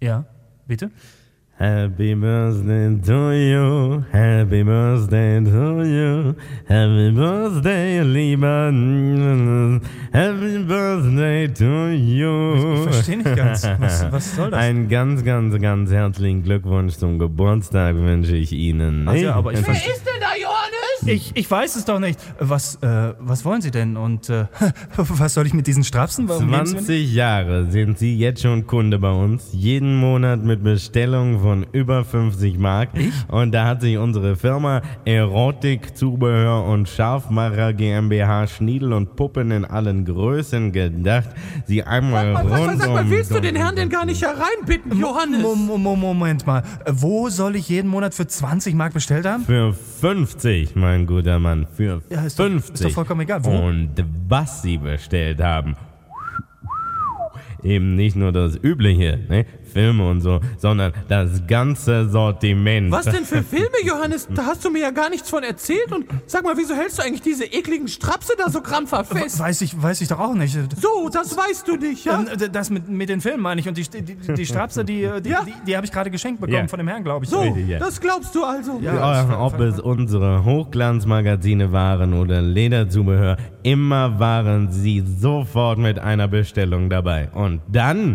Ja, bitte? Happy birthday to you, happy birthday to you, happy birthday, lieber, happy birthday to you. Ich verstehe nicht ganz. Was soll das? Einen ganz, ganz, ganz herzlichen Glückwunsch zum Geburtstag wünsche ich Ihnen. Ach ja, aber Wer ist denn da, Johannes? Ich weiß es doch nicht. Was wollen Sie denn? Und was soll ich mit diesen Strapsen? Warum nehmen Sie mir- 20 Jahre sind Sie jetzt schon Kunde bei uns. Jeden Monat mit Bestellungen von über 50 Mark. Und da hat sich unsere Firma Erotik, Zubehör und Scharfmacher GmbH Schniedel und Puppen in allen Größen gedacht, Sie einmal Sag mal, willst du den rundum- Herrn denn gar nicht hereinbitten, Johannes? Moment mal. Wo soll ich jeden Monat für 20 Mark bestellt haben? Für 50, mein guter Mann, für Ja, ist doch 50. vollkommen egal. Wo? Und was Sie bestellt haben, eben nicht nur das Übliche, ne? Filme und so, sondern das ganze Sortiment. Was denn für Filme, Johannes? Da hast du mir ja gar nichts von erzählt. Und sag mal, wieso hältst du eigentlich diese ekligen Strapse da so krampfhaft fest? Weiß ich doch auch nicht. So, das weißt du nicht, ja? Das mit den Filmen meine ich. Und die Strapse, die habe ich gerade geschenkt bekommen Ja. von dem Herrn, glaube ich. So, Ja. das glaubst du also. Ja, ob es unsere Hochglanzmagazine waren oder Lederzubehör, immer waren sie sofort mit einer Bestellung dabei. Und dann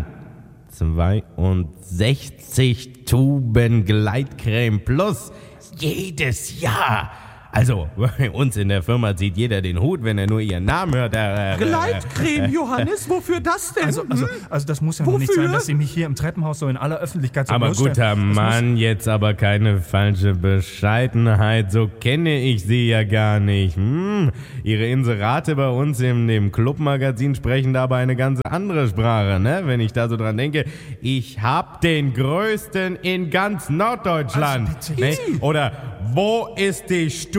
62 Tuben Gleitcreme plus jedes Jahr. Also, bei uns in der Firma zieht jeder den Hut, wenn er nur ihren Namen hört. Gleitcreme, Johannes, wofür das denn? Also das muss ja noch nicht Wofür? sein, dass Sie mich hier im Treppenhaus so in aller Öffentlichkeit so Aber bloßstellen. guter Das muss- Mann, jetzt aber keine falsche Bescheidenheit. So kenne ich Sie ja gar nicht. Ihre Inserate bei uns in dem Clubmagazin sprechen da aber eine ganz andere Sprache, ne? Wenn ich da so dran denke, ich hab den größten in ganz Norddeutschland. Also bitte ne? jetzt. Oder wo ist die